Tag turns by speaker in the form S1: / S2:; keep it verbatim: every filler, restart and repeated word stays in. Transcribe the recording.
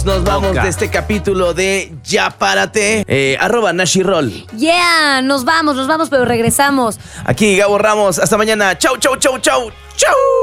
S1: nos vamos
S2: Toca.
S1: de este capítulo de Ya Párate. Eh, arroba Nashirol.
S3: Yeah, nos vamos, nos vamos, pero regresamos.
S1: Aquí Gabo Ramos. Hasta mañana. Chau, chau, chau, chau. Chau.